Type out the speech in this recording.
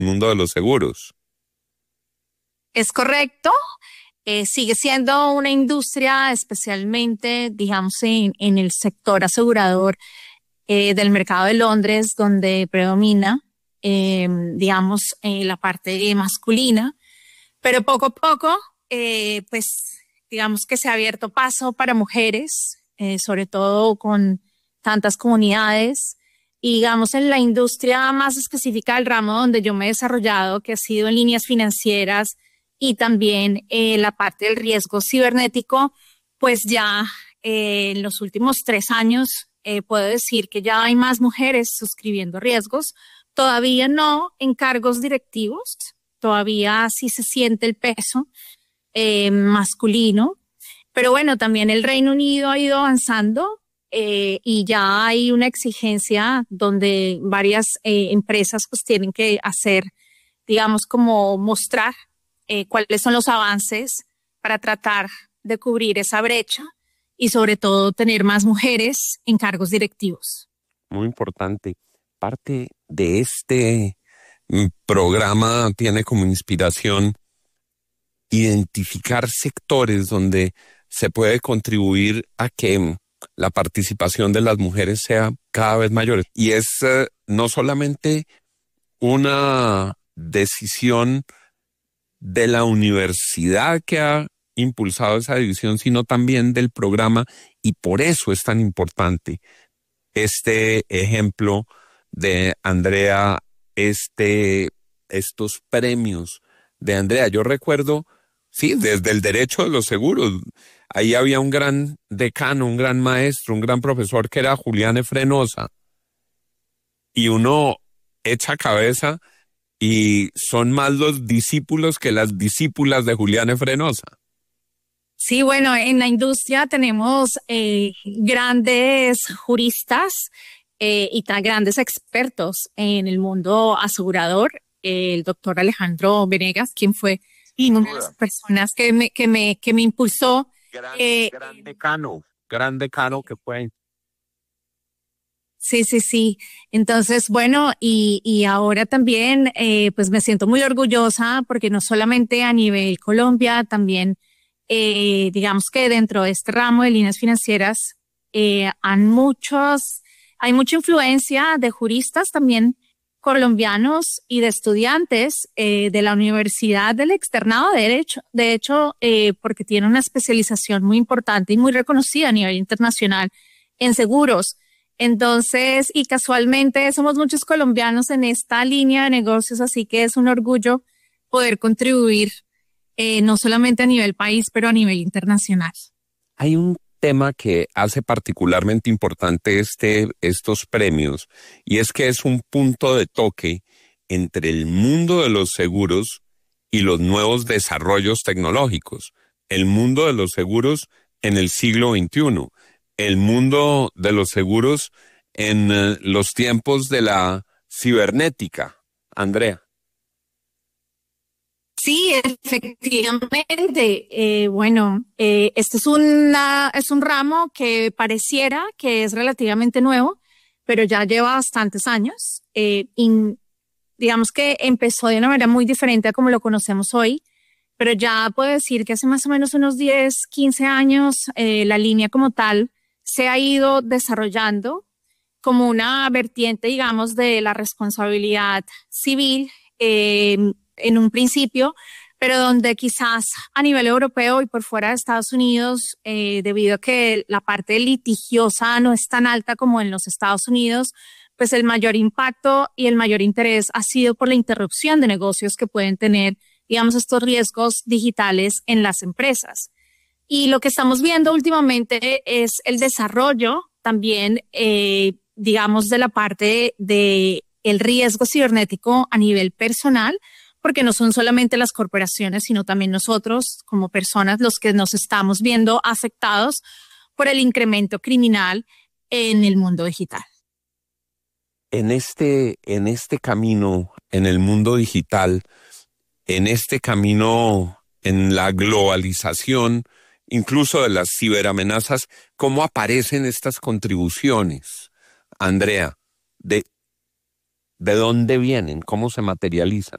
mundo de los seguros. Es correcto. Sigue siendo una industria, especialmente, digamos, en el sector asegurador del mercado de Londres, donde predomina, digamos, la parte masculina, pero poco a poco, pues, digamos que se ha abierto paso para mujeres, sobre todo con tantas comunidades. Y digamos, en la industria más específica del ramo donde yo me he desarrollado, que ha sido en líneas financieras y también la parte del riesgo cibernético, pues ya en los últimos 3 años puedo decir que ya hay más mujeres suscribiendo riesgos, todavía no en cargos directivos, todavía sí se siente el peso masculino, pero bueno, también el Reino Unido ha ido avanzando y ya hay una exigencia donde varias empresas pues tienen que hacer, digamos, como mostrar cuáles son los avances para tratar de cubrir esa brecha y sobre todo tener más mujeres en cargos directivos. Muy importante. Parte de este programa tiene como inspiración identificar sectores donde se puede contribuir a que la participación de las mujeres sea cada vez mayor. Y es no solamente una decisión de la universidad que ha impulsado esa división, sino también del programa, y por eso es tan importante este ejemplo de Andrea, estos premios de Andrea. Yo recuerdo, sí, desde el derecho de los seguros, ahí había un gran decano, un gran maestro, un gran profesor que era Julián Efrenosa, y uno echa cabeza y son más los discípulos que las discípulas de Julián Efrenosa. Sí, bueno, en la industria tenemos grandes juristas y grandes expertos en el mundo asegurador. El doctor Alejandro Venegas, quien fue una de las personas que me impulsó. Gran decano que fue. Sí, sí, sí. Entonces, bueno, y ahora también, pues me siento muy orgullosa porque no solamente a nivel Colombia, también, digamos que dentro de este ramo de líneas financieras, hay mucha influencia de juristas también colombianos y de estudiantes de la Universidad del Externado de hecho, porque tiene una especialización muy importante y muy reconocida a nivel internacional en seguros. Entonces, y casualmente somos muchos colombianos en esta línea de negocios, así que es un orgullo poder contribuir no solamente a nivel país, pero a nivel internacional. Hay un tema que hace particularmente importante estos premios, y es que es un punto de toque entre el mundo de los seguros y los nuevos desarrollos tecnológicos. El mundo de los seguros en el siglo XXI, el mundo de los seguros en los tiempos de la cibernética. Andrea. Sí, efectivamente. Bueno, este es un ramo que pareciera que es relativamente nuevo, pero ya lleva bastantes años. Digamos que empezó de una manera muy diferente a como lo conocemos hoy, pero ya puedo decir que hace más o menos unos 10, 15 años la línea como tal se ha ido desarrollando como una vertiente, digamos, de la responsabilidad civil en un principio, pero donde quizás a nivel europeo y por fuera de Estados Unidos, debido a que la parte litigiosa no es tan alta como en los Estados Unidos, pues el mayor impacto y el mayor interés ha sido por la interrupción de negocios que pueden tener, digamos, estos riesgos digitales en las empresas. Y lo que estamos viendo últimamente es el desarrollo también, digamos, de la parte de el riesgo cibernético a nivel personal, porque no son solamente las corporaciones, sino también nosotros como personas los que nos estamos viendo afectados por el incremento criminal en el mundo digital. En este camino, en el mundo digital, en este camino, en la globalización, incluso de las ciberamenazas, ¿cómo aparecen estas contribuciones, Andrea, ¿De dónde vienen? ¿Cómo se materializan?